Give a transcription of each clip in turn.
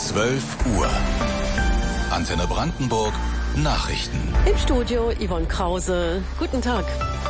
12 Uhr. Antenne Brandenburg, Nachrichten. Im Studio Yvonne Krause. Guten Tag.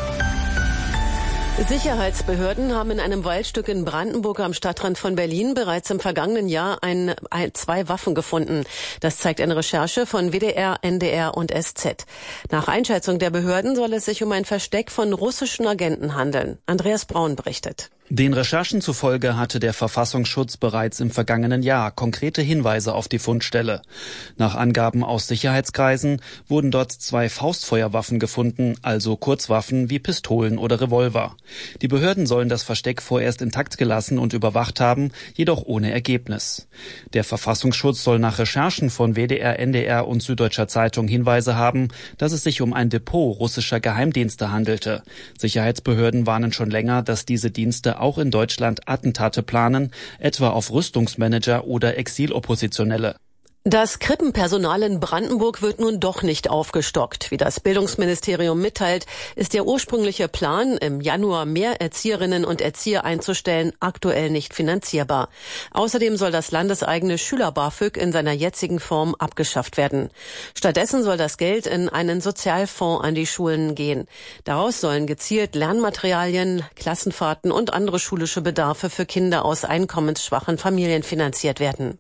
Sicherheitsbehörden haben in einem Waldstück in Brandenburg am Stadtrand von Berlin bereits im vergangenen Jahr zwei Waffen gefunden. Das zeigt eine Recherche von WDR, NDR und SZ. Nach Einschätzung der Behörden soll es sich um ein Versteck von russischen Agenten handeln. Andreas Braun berichtet. Den Recherchen zufolge hatte der Verfassungsschutz bereits im vergangenen Jahr konkrete Hinweise auf die Fundstelle. Nach Angaben aus Sicherheitskreisen wurden dort 2 Faustfeuerwaffen gefunden, also Kurzwaffen wie Pistolen oder Revolver. Die Behörden sollen das Versteck vorerst intakt gelassen und überwacht haben, jedoch ohne Ergebnis. Der Verfassungsschutz soll nach Recherchen von WDR, NDR und Süddeutscher Zeitung Hinweise haben, dass es sich um ein Depot russischer Geheimdienste handelte. Sicherheitsbehörden warnen schon länger, dass diese Dienste auch in Deutschland Attentate planen, etwa auf Rüstungsmanager oder Exiloppositionelle. Das Krippenpersonal in Brandenburg wird nun doch nicht aufgestockt. Wie das Bildungsministerium mitteilt, ist der ursprüngliche Plan, im Januar mehr Erzieherinnen und Erzieher einzustellen, aktuell nicht finanzierbar. Außerdem soll das landeseigene Schüler-BAföG in seiner jetzigen Form abgeschafft werden. Stattdessen soll das Geld in einen Sozialfonds an die Schulen gehen. Daraus sollen gezielt Lernmaterialien, Klassenfahrten und andere schulische Bedarfe für Kinder aus einkommensschwachen Familien finanziert werden.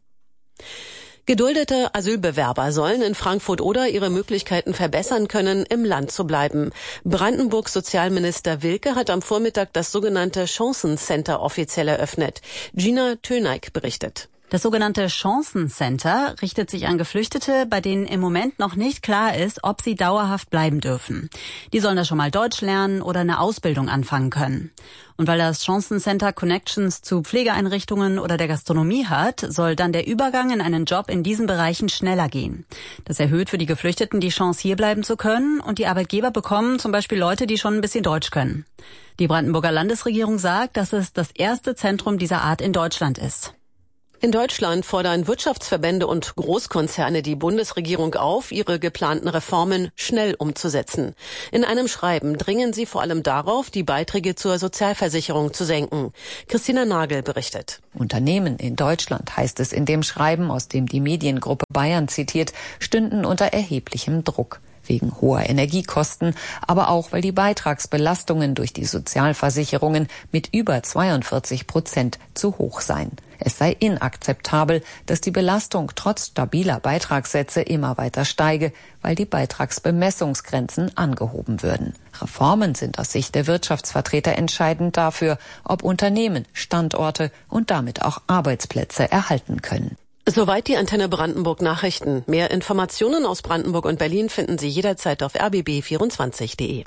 Geduldete Asylbewerber sollen in Frankfurt-Oder ihre Möglichkeiten verbessern können, im Land zu bleiben. Brandenburgs Sozialminister Wilke hat am Vormittag das sogenannte Chancencenter offiziell eröffnet. Gina Töneik berichtet. Das sogenannte Chancencenter richtet sich an Geflüchtete, bei denen im Moment noch nicht klar ist, ob sie dauerhaft bleiben dürfen. Die sollen da schon mal Deutsch lernen oder eine Ausbildung anfangen können. Und weil das Chancencenter Connections zu Pflegeeinrichtungen oder der Gastronomie hat, soll dann der Übergang in einen Job in diesen Bereichen schneller gehen. Das erhöht für die Geflüchteten die Chance, hier bleiben zu können, und die Arbeitgeber bekommen zum Beispiel Leute, die schon ein bisschen Deutsch können. Die Brandenburger Landesregierung sagt, dass es das erste Zentrum dieser Art in Deutschland ist. In Deutschland fordern Wirtschaftsverbände und Großkonzerne die Bundesregierung auf, ihre geplanten Reformen schnell umzusetzen. In einem Schreiben dringen sie vor allem darauf, die Beiträge zur Sozialversicherung zu senken. Christina Nagel berichtet. Unternehmen in Deutschland, heißt es in dem Schreiben, aus dem die Mediengruppe Bayern zitiert, stünden unter erheblichem Druck. Wegen hoher Energiekosten, aber auch, weil die Beitragsbelastungen durch die Sozialversicherungen mit über 42% zu hoch seien. Es sei inakzeptabel, dass die Belastung trotz stabiler Beitragssätze immer weiter steige, weil die Beitragsbemessungsgrenzen angehoben würden. Reformen sind aus Sicht der Wirtschaftsvertreter entscheidend dafür, ob Unternehmen, Standorte und damit auch Arbeitsplätze erhalten können. Soweit die Antenne Brandenburg Nachrichten. Mehr Informationen aus Brandenburg und Berlin finden Sie jederzeit auf rbb24.de.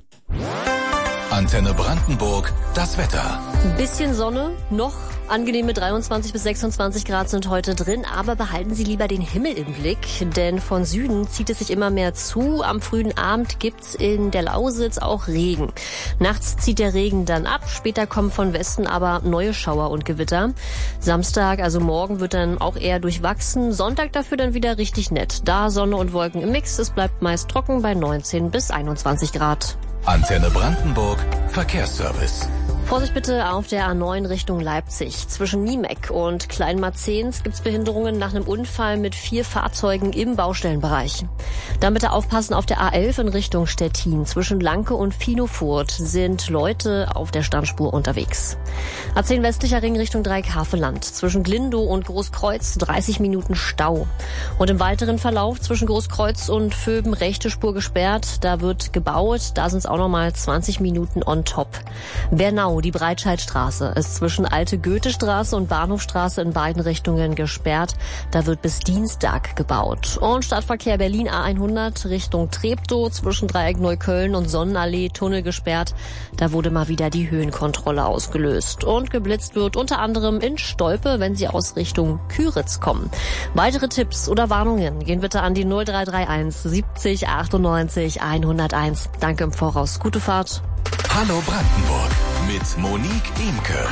Antenne Brandenburg, das Wetter. Ein bisschen Sonne, noch angenehme 23 bis 26 Grad sind heute drin, aber behalten Sie lieber den Himmel im Blick, denn von Süden zieht es sich immer mehr zu. Am frühen Abend gibt's in der Lausitz auch Regen. Nachts zieht der Regen dann ab, später kommen von Westen aber neue Schauer und Gewitter. Samstag, also morgen, wird dann auch eher durchwachsen, Sonntag dafür dann wieder richtig nett. Da Sonne und Wolken im Mix, es bleibt meist trocken bei 19 bis 21 Grad. Antenne Brandenburg, Verkehrsservice. Vorsicht bitte auf der A9 Richtung Leipzig. Zwischen Niemeck und Kleinmarzens gibt's Behinderungen nach einem Unfall mit 4 Fahrzeugen im Baustellenbereich. Dann bitte aufpassen auf der A11 in Richtung Stettin. Zwischen Lanke und Finofurt sind Leute auf der Standspur unterwegs. A10 westlicher Ring Richtung Dreieckhaveland. Zwischen Glindow und Großkreuz 30 Minuten Stau. Und im weiteren Verlauf zwischen Großkreuz und Vöben rechte Spur gesperrt. Da wird gebaut. Da sind's auch nochmal 20 Minuten on top. Bernau, die Breitscheidstraße, ist zwischen Alte Goethestraße und Bahnhofstraße in beiden Richtungen gesperrt. Da wird bis Dienstag gebaut. Und Stadtverkehr Berlin A100 Richtung Treptow zwischen Dreieck Neukölln und Sonnenallee Tunnel gesperrt. Da wurde mal wieder die Höhenkontrolle ausgelöst. Und geblitzt wird unter anderem in Stolpe, wenn Sie aus Richtung Küritz kommen. Weitere Tipps oder Warnungen gehen bitte an die 0331 70 98 101. Danke im Voraus. Gute Fahrt. Hallo Brandenburg mit Monique Imke.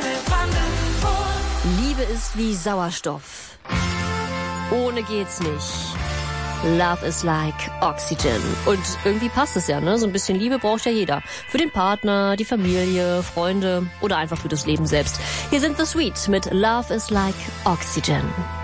Liebe ist wie Sauerstoff. Ohne geht's nicht. Love is like oxygen. Und irgendwie passt es ja, ne? So ein bisschen Liebe braucht ja jeder. Für den Partner, die Familie, Freunde oder einfach für das Leben selbst. Hier sind The Sweet mit Love is like oxygen.